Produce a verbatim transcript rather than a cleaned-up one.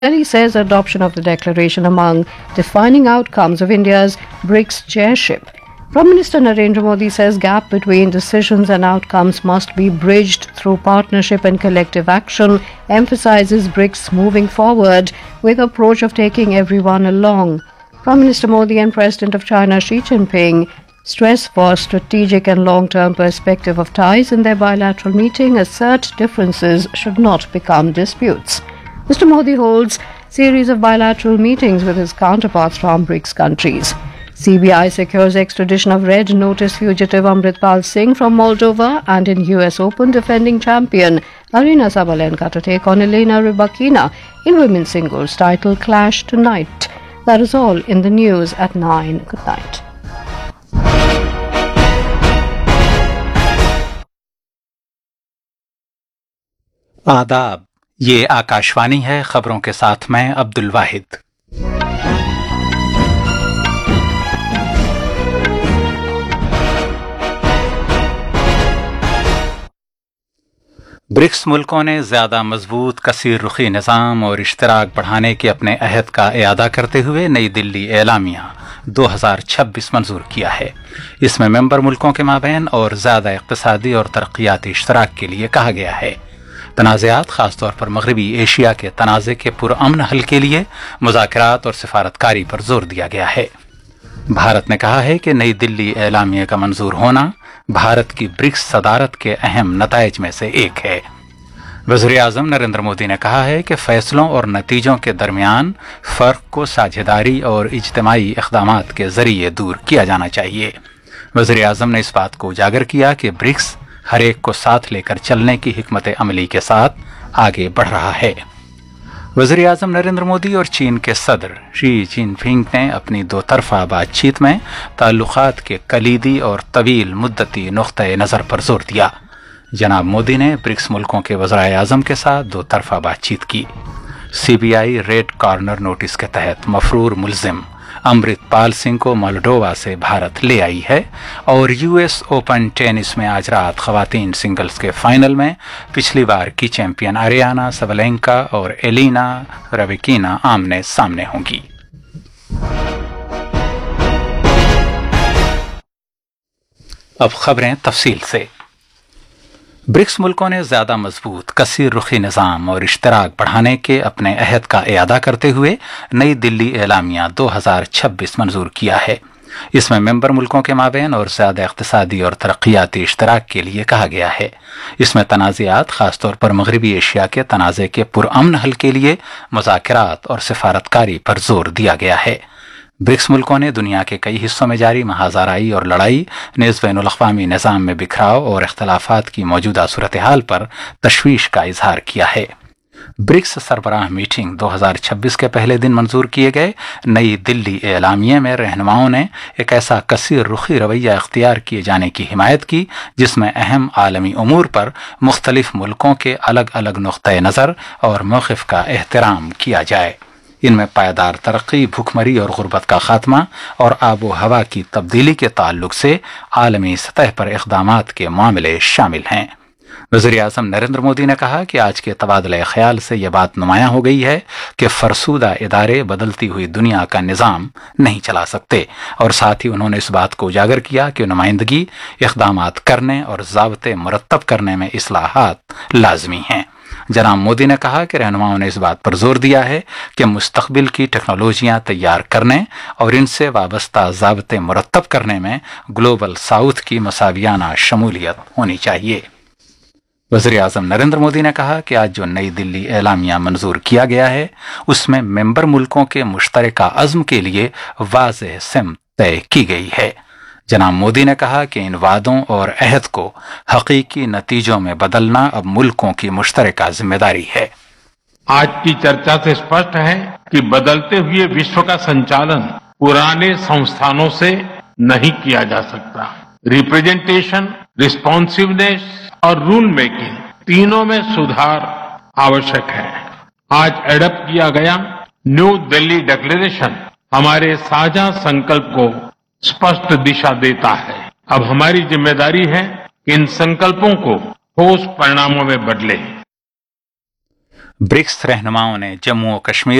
Delhi says adoption of the declaration among defining outcomes of India's BRICS chairship. Prime Minister Narendra Modi says gap between decisions and outcomes must be bridged through partnership and collective action, emphasizes BRICS moving forward with approach of taking everyone along. Prime Minister Modi and President of China Xi Jinping stress for strategic and long-term perspective of ties in their bilateral meeting, assert differences should not become disputes. Mister Modi holds series of bilateral meetings with his counterparts from BRICS countries. C B I secures extradition of red notice fugitive Amritpal Singh from Moldova, and in U S Open defending champion Aryna Sabalenka to take on Elena Rybakina in women's singles title clash tonight. That is all in the news at nine. Good night. आदाब, ये आकाशवाणी है। खबरों के साथ मैं अब्दुल वाहिद। BRICS मुल्कों ने ज्यादा मजबूत कसीर रुखी निज़ाम और इश्तराक बढ़ाने के अपने अहद का इयादा करते हुए नई दिल्ली एलामिया दो हज़ार छब्बीस मंजूर किया है। इसमें मेंबर मुल्कों के माबैन और ज्यादा इक़्तिसादी और तरक्याती इश्तराक के लिए कहा गया है। तनाज़ात खासतौर पर मगरबी एशिया के तनाज़े के पुरअमन हल के लिए मुज़ाकरात और सिफारतकारी पर जोर दिया गया है। भारत ने कहा है कि नई दिल्ली एलामिया का मंजूर होना भारत की ब्रिक्स सदारत के अहम नताइज में से एक है। वज़ीर आज़म नरेंद्र मोदी ने कहा है कि फैसलों और नतीजों के दरमियान फ़र्क को साझेदारी और इज्तिमाई इक़दामात के ज़रिए दूर किया जाना चाहिए। वज़ीर आज़म ने इस बात को उजागर किया कि ब्रिक्स हर एक को साथ लेकर चलने की हिकमत अमली के साथ आगे बढ़ रहा है। वज़ीर आज़म नरेंद्र मोदी और चीन के सदर शी जिनपिंग ने अपनी दो तरफा बातचीत में ताल्लुकात के कलीदी और तवील मुद्दती नुक्ते नज़र पर जोर दिया। जनाब मोदी ने ब्रिक्स मुल्कों के वज़ीर आज़म के साथ दो तरफा बातचीत की। C B I read corner notice के तहत मफरूर मुलजिम अमृतपाल सिंह को मोल्डोवा से भारत ले आई है और यू एस ओपन टेनिस में आज रात खवातीन सिंगल्स के फाइनल में पिछली बार की चैंपियन आर्याना सबलेंका और एलिना रबिकीना आमने सामने होंगी। अब खबरें तफसील से। ब्रिक्स मुल्कों ने ज्यादा मजबूत कसीर रुखी निज़ाम और इश्तराक बढ़ाने के अपने अहद का इयादा करते हुए नई दिल्ली एलामिया दो हज़ार छब्बीस मंजूर किया है। इसमें मेंबर मुल्कों के माबैन और ज्यादा इक़्तिसादी और तरक्याती इश्तराक के लिए कहा गया है। इसमें तनाज़ात खासतौर पर मगरबी एशिया के तनाज़े के पुरअमन हल के लिए मुज़ाकरात और सिफारतकारी पर जोर दिया गया है। ब्रिक्स मुल्कों ने दुनिया के कई हिस्सों में जारी महाज़ाराई और लड़ाई, नेज़ बैनुल अक़वामी निज़ाम में बिखराव और इख्तलाफात की मौजूदा सूरत हाल पर तशवीश का इजहार किया है। ब्रिक्स सरबराह मीटिंग दो हज़ार छब्बीस के पहले दिन मंजूर किए गए नई दिल्ली एलामिया में रहनुमाओं ने एक ऐसा कसीर रुखी रवैया इख्तियार किए जाने की हिमायत की जिसमें अहम आलमी उमूर पर मुख्तलिफ मुल्कों के अलग अलग नुक्ते नज़र और मौक़िफ़ का एहतराम किया जाए। इनमें पायदार तरक्की, भुखमरी और गुर्बत का खात्मा और आबो हवा की तब्दीली के ताल्लुक से आलमी सतह पर इक़दामात के मामले शामिल हैं। वज़ीर आज़म नरेंद्र मोदी ने कहा कि आज के तबादले ख्याल से यह बात नुमायां हो गई है कि फरसूदा इदारे बदलती हुई दुनिया का निज़ाम नहीं चला सकते, और साथ ही उन्होंने इस बात को उजागर किया कि नुमाइंदगी इक़दामात करने और ज़ाब्ते मुरत्तब करने में इस्लाहात लाजमी हैं। जनाब मोदी ने कहा कि रहनुमाओं ने इस बात पर जोर दिया है कि मुस्तकबिल की टेक्नोलॉजियां तैयार करने और इनसे वाबस्ता ज़ाब्ते मुरत्तब करने में ग्लोबल साउथ की मसावियाना शमूलियत होनी चाहिए। वज़ीर आज़म नरेंद्र मोदी ने कहा कि आज जो नई दिल्ली एलामिया मंजूर किया गया है उसमें मेंबर मुल्कों के मुश्तरका अज़्म के लिए वाज़ेह सिमत तय की गई है। जनाब मोदी ने कहा कि इन वादों और अहद को हकीकी नतीजों में बदलना अब मुल्कों की मुश्तरका जिम्मेदारी है। आज की चर्चा से स्पष्ट है कि बदलते हुए विश्व का संचालन पुराने संस्थानों से नहीं किया जा सकता। रिप्रेजेंटेशन, रिस्पॉन्सिवनेस और रूल मेकिंग तीनों में सुधार आवश्यक है। आज एडप्ट किया गया न्यू दिल्ली डिक्लेरेशन हमारे साझा संकल्प को स्पष्ट दिशा देता है। अब हमारी जिम्मेदारी है कि इन संकल्पों को ठोस परिणामों में बदले। ब्रिक्स रहनुमाओं ने जम्मू और कश्मीर